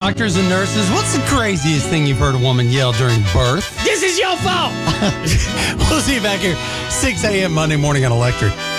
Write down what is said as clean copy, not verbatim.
doctors and nurses, what's the craziest thing you've heard a woman yell during birth? This is your fault. We'll see you back here 6 a.m. Monday morning on Electric.